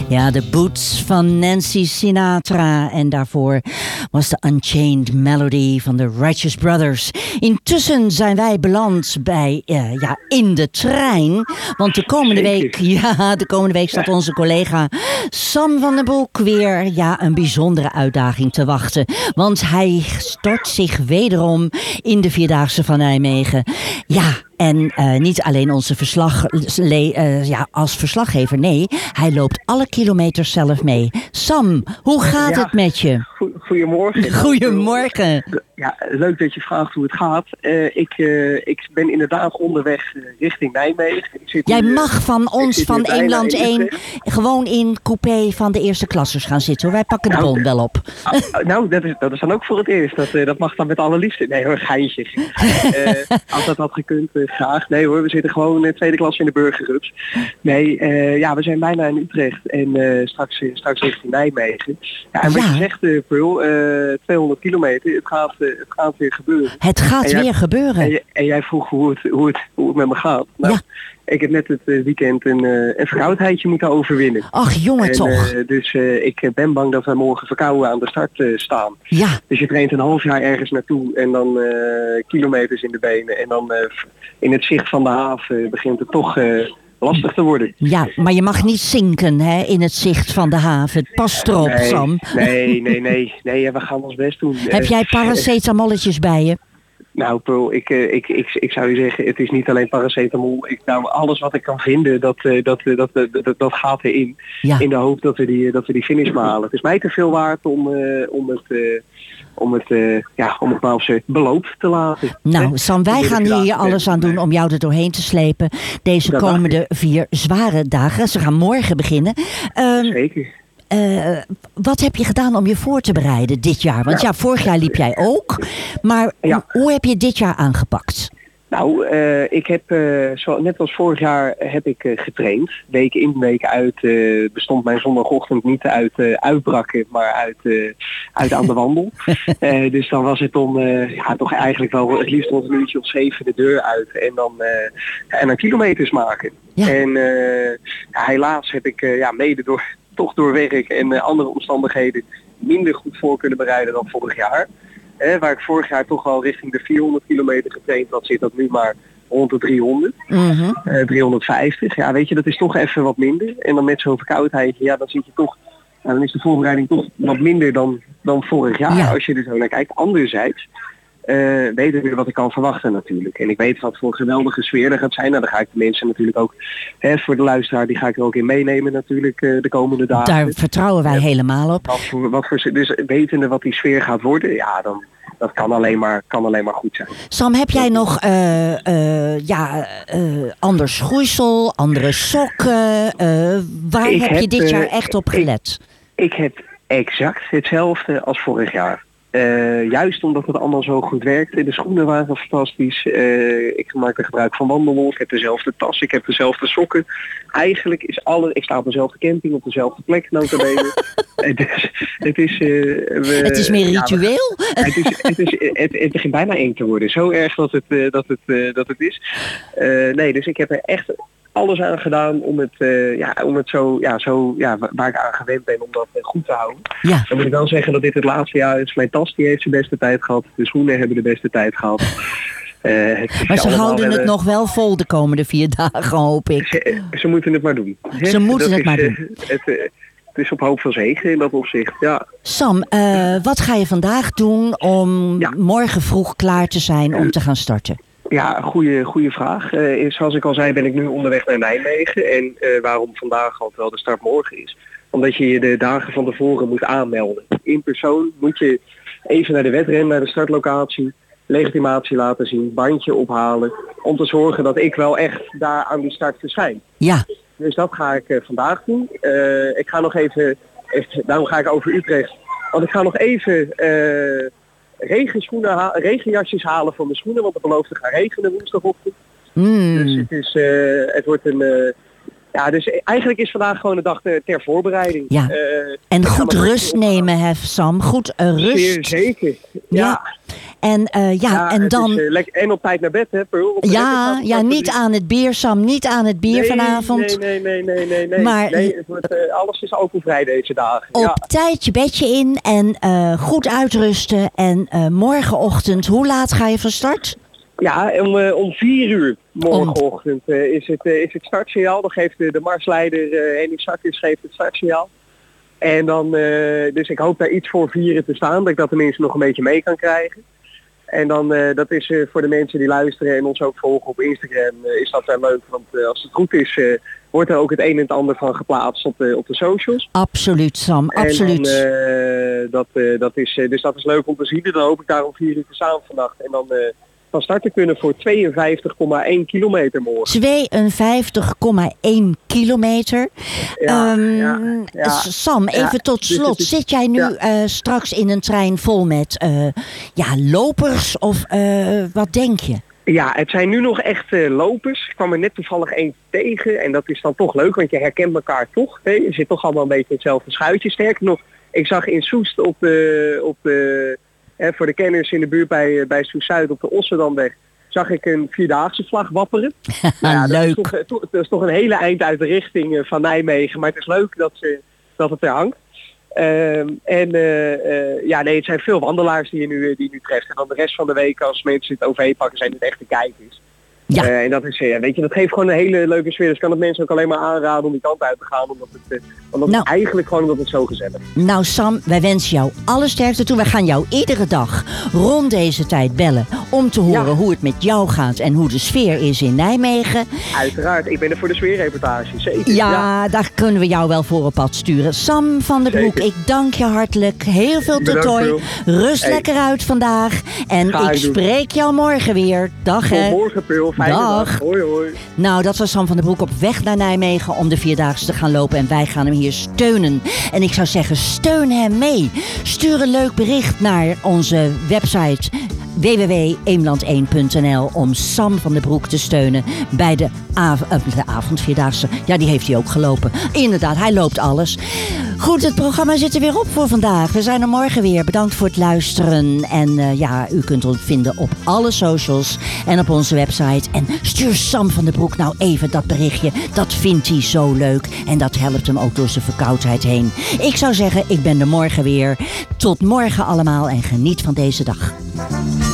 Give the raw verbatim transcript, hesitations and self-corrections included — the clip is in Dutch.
Ja, de Boots van Nancy Sinatra. En daarvoor was de Unchained Melody van de Righteous Brothers. Intussen zijn wij beland bij, uh, ja, in de trein. Want de komende week, ja, de komende week staat onze collega Sam van den Broek weer, ja, een bijzondere uitdaging te wachten. Want hij stort zich wederom in de Vierdaagse van Nijmegen. Ja, en uh, niet alleen onze verslag, le, uh, ja, als verslaggever, nee, hij loopt alle kilometers zelf mee. Sam, hoe gaat ja, het met je? Goedemorgen. Goedemorgen. Ja, leuk dat je vraagt hoe het gaat. Uh, ik, uh, ik ben inderdaad onderweg richting Nijmegen. Ik zit Jij nu, mag van ons, van Eemland één, gewoon in coupé van de eerste klassers gaan zitten. Hoor. Wij pakken de nou, bon wel op. Uh, nou, dat is, dat is dan ook voor het eerst. Dat, uh, dat mag dan met alle liefde. Nee hoor, geintje. uh, als dat had gekund, uh, graag. Nee hoor, we zitten gewoon in tweede klas in de burgerrups. Nee, uh, ja, we zijn bijna in Utrecht en uh, straks, straks richting Nijmegen. Ja, en wat ja. je zegt, uh, Pearl, uh, tweehonderd kilometer, het gaat, uh, het gaat weer gebeuren. Het gaat en jij, weer gebeuren. En, en jij vroeg hoe het, hoe, het, hoe het met me gaat. Nou, ja. Ik heb net het uh, weekend een, uh, een verkoudheidje moeten overwinnen. Ach jongen, en, toch. Uh, dus uh, ik ben bang dat we morgen verkouden aan de start uh, staan. Ja. Dus je traint een half jaar ergens naartoe en dan uh, kilometers in de benen. En dan uh, in het zicht van de haven begint het toch uh, lastig te worden. Ja, maar je mag niet zinken, hè, in het zicht van de haven. Pas erop, nee, Sam. Nee, nee, nee. nee we gaan ons best doen. Heb jij paracetamolletjes bij je? Nou, Pearl, ik, ik, ik, ik zou je zeggen, het is niet alleen paracetamol. Ik, nou, alles wat ik kan vinden, dat, dat, dat, dat, dat, dat gaat erin. Ja. In de hoop dat we, die, dat we die finish halen. Het is mij te veel waard om, uh, om het... Uh, om het, uh, ja, om het maar op zijn beloop te laten. Nou, Sam, wij gaan hier alles aan doen om jou er doorheen te slepen. Deze dat komende vier zware dagen. Ze gaan morgen beginnen. Uh, Zeker. Uh, wat heb je gedaan om je voor te bereiden dit jaar? Want ja, ja vorig jaar liep jij ook. Maar ja. hoe heb je dit jaar aangepakt? Nou, uh, ik heb, uh, zo, net als vorig jaar heb ik uh, getraind. Week in, week uit uh, bestond mijn zondagochtend niet uit uh, uitbrakken, maar uit, uh, uit aan de wandel. uh, dus dan was het om, uh, ja, toch eigenlijk wel het liefst rond een uurtje of zeven de deur uit en dan, uh, en dan kilometers maken. Ja. En uh, ja, helaas heb ik uh, ja, mede door, toch door werk en uh, andere omstandigheden minder goed voor kunnen bereiden dan vorig jaar. Eh, waar ik vorig jaar toch wel richting de vierhonderd kilometer getraind had, zit dat nu maar rond de driehonderd. Mm-hmm. Uh, driehonderdvijftig. Ja, weet je, dat is toch even wat minder. En dan met zo'n verkoudheidje, ja, dan zit je toch, nou, dan is de voorbereiding toch wat minder dan, dan vorig jaar, ja. Als je er zo naar kijkt. Anderzijds uh, weet ik weer wat ik kan verwachten natuurlijk. En ik weet wat voor geweldige sfeer er gaat zijn. Nou, dan ga ik de mensen natuurlijk ook, hè, voor de luisteraar, die ga ik er ook in meenemen natuurlijk uh, de komende dagen. Daar vertrouwen wij uh, helemaal op. Wat voor, wat voor, dus wetende wat die sfeer gaat worden, ja, dan dat kan alleen maar, kan alleen maar goed zijn. Sam, heb jij nog uh, uh, ja, uh, ander schoeisel, andere sokken? Uh, waar heb, heb je dit jaar uh, echt op gelet? Ik, ik heb exact hetzelfde als vorig jaar. Uh, juist omdat het allemaal zo goed werkte. De schoenen waren fantastisch. Uh, ik maakte gebruik van wandelen. Ik heb dezelfde tas. Ik heb dezelfde sokken. Eigenlijk is alle... Ik sta op dezelfde camping, op dezelfde plek, nota bene. het, is, het, is, uh, we, het is meer ritueel? Ja, we, het, is, het, is, het, het begint bijna eng te worden. Zo erg dat het, uh, dat het, uh, dat het is. Uh, nee, dus ik heb er echt alles aan gedaan om het, uh, ja, om het zo, ja, zo, ja, waar ik aan gewend ben om dat uh, goed te houden. Ja. Dan moet ik wel zeggen dat dit het laatste jaar is. Mijn tas die heeft zijn beste tijd gehad. De schoenen hebben de beste tijd gehad. Uh, maar ze houden hebben... het nog wel vol de komende vier dagen, hoop ik. Ze, ze moeten het maar doen. Ze moeten dat het is, maar uh, doen. Het, uh, het is op hoop van zegen in dat opzicht, ja. Sam, uh, wat ga je vandaag doen om ja. morgen vroeg klaar te zijn om te gaan starten? Ja, goede, goede vraag. Uh, zoals ik al zei ben ik nu onderweg naar Nijmegen. En uh, waarom vandaag al wel de start morgen is. Omdat je je de dagen van tevoren moet aanmelden. In persoon moet je even naar de wedren, naar de startlocatie. Legitimatie laten zien, bandje ophalen. Om te zorgen dat ik wel echt daar aan die start verschijn. Ja. Dus dat ga ik uh, vandaag doen. Uh, ik ga nog even, even, daarom ga ik over Utrecht. Want ik ga nog even... Uh, regenschoenen ha- regenjasjes halen voor mijn schoenen, want het belooft te gaan regenen woensdagochtend. Mm. Dus het, is, uh, het wordt een, uh, Ja, dus eigenlijk is vandaag gewoon een dag ter, ter voorbereiding. Ja. Uh, en goed rust nemen, hè, Sam. Goed uh, rust. Zeer zeker. Ja. ja. En, uh, ja, ja, en dan... Is, uh, lekker, en op tijd naar bed, hè, Pearl? Ja, ja, niet aan het bier, Sam. Niet aan het bier nee, vanavond. Nee, nee, nee, nee, nee. Maar, nee het wordt, uh, alles is alcoholvrij deze dagen. Op ja. tijd je bedje in en uh, goed uitrusten. En uh, morgenochtend, hoe laat ga je van start? Ja, om, uh, om vier uur morgenochtend uh, is, het, uh, is het startsignaal. Dan geeft uh, de marsleider uh, Henning Sakkers geeft het startsignaal. En dan, uh, dus ik hoop daar iets voor vieren te staan, dat ik dat tenminste nog een beetje mee kan krijgen. En dan, uh, dat is uh, voor de mensen die luisteren en ons ook volgen op Instagram, uh, is dat wel leuk. Want uh, als het goed is, uh, wordt er ook het een en het ander van geplaatst op de, op de socials. Absoluut, Sam, absoluut. En dan, uh, dat, uh, dat is, uh, dus dat is leuk om te zien. En dan hoop ik daar om vier uur te staan vannacht. En dan... Uh, van starten kunnen voor tweeënvijftig komma één kilometer morgen. tweeënvijftig komma één kilometer. Ja, um, ja, ja, Sam, even ja, tot slot. dus Zit jij nu ja. uh, straks in een trein vol met uh, ja, lopers of uh, wat denk je? Ja, het zijn nu nog echt uh, lopers. Ik kwam er net toevallig één tegen. En dat is dan toch leuk, want je herkent elkaar toch. Hè? Je zit toch allemaal een beetje in hetzelfde schuitje. Sterker nog, ik zag in Soest op de... Op de Eh, voor de kenners in de buurt bij, bij Soest-Zuid op de Ossendamweg zag ik een vierdaagse vlag wapperen. Nou ja, leuk. Dat is, toch, dat is toch een hele eind uit de richting uh, van Nijmegen, maar het is leuk dat, ze, dat het er hangt. Uh, en uh, uh, ja, nee, het zijn veel wandelaars die je nu, die je nu treft. En dan de rest van de week, als mensen het O V pakken, zijn het echte kijkers. Ja. Uh, en dat is, uh, weet je, dat geeft gewoon een hele leuke sfeer. Dus kan het mensen ook alleen maar aanraden om die kant uit te gaan. Omdat het, uh, omdat nou, het eigenlijk gewoon omdat het zo gezellig is. Nou Sam, wij wensen jou alle sterkte toe. Wij gaan jou iedere dag rond deze tijd bellen. Om te horen ja. hoe het met jou gaat en hoe de sfeer is in Nijmegen. Uiteraard, ik ben er voor de sfeerreportage, zeker. Ja, ja. daar kunnen we jou wel voor op pad sturen. Sam van der Broek, ik dank je hartelijk. Heel veel totooi. Rust hey. lekker uit vandaag. En Ga ik spreek jou morgen weer. Dag hè. Tot morgen, Pul. Fijne dag. dag. Hoi, hoi. Nou, dat was Sam van der Broek op weg naar Nijmegen om de Vierdaagse te gaan lopen. En wij gaan hem hier steunen. En ik zou zeggen, steun hem mee. Stuur een leuk bericht naar onze website w w w punt eemland één punt n l om Sam van der Broek te steunen bij de, av- de avondvierdaagse. Ja, die heeft hij ook gelopen. Inderdaad, hij loopt alles. Goed, het programma zit er weer op voor vandaag. We zijn er morgen weer. Bedankt voor het luisteren. En uh, ja, u kunt ons vinden op alle socials en op onze website. En stuur Sam van der Broek nou even dat berichtje. Dat vindt hij zo leuk. En dat helpt hem ook door zijn verkoudheid heen. Ik zou zeggen, ik ben er morgen weer. Tot morgen allemaal en geniet van deze dag.